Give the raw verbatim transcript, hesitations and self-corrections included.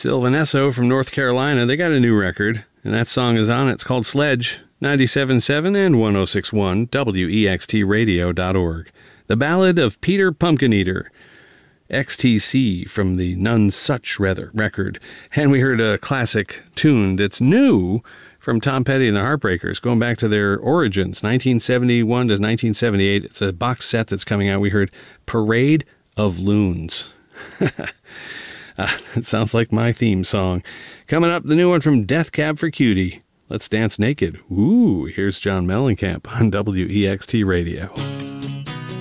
Sylvanesso from North Carolina, they got a new record, and that song is on. It's called Sledge, ninety-seven point seven and one oh six point one W E X T radio dot org. The Ballad of Peter Pumpkin-Eater, X T C from the None Such Rather record. And we heard a classic tune that's new from Tom Petty and the Heartbreakers, going back to their origins, nineteen seventy-one to nineteen seventy-eight. It's a box set that's coming out. We heard Parade of Loons. Uh, it sounds like my theme song. Coming up, the new one from Death Cab for Cutie. Let's Dance Naked. Ooh, here's John Mellencamp on W E X T Radio.